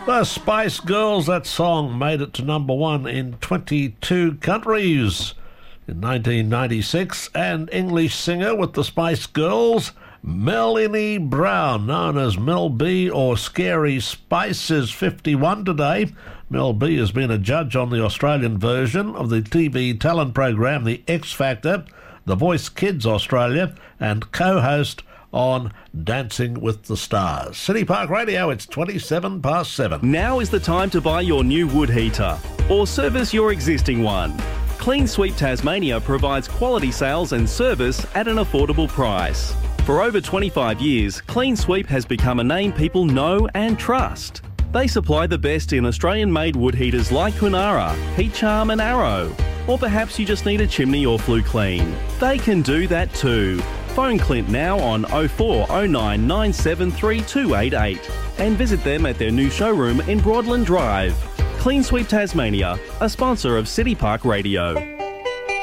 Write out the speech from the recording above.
The Spice Girls, that song made it to number one in 22 countries in 1996, and English singer with the Spice Girls, Melanie Brown, known as Mel B or Scary Spice, is 51 today. Mel B has been a judge on the Australian version of the TV talent program The X Factor, The Voice Kids Australia, and co-host on Dancing with the Stars. City Park Radio, it's 27 past 7. Now is the time to buy your new wood heater or service your existing one. Clean Sweep Tasmania provides quality sales and service at an affordable price. For over 25 years, Clean Sweep has become a name people know and trust. They supply the best in Australian-made wood heaters like Kunara, Heat Charm and Arrow. Or perhaps you just need a chimney or flue clean. They can do that too. Phone Clint now on 0409 973 288 and visit them at their new showroom in Broadland Drive. Clean Sweep Tasmania, a sponsor of City Park Radio.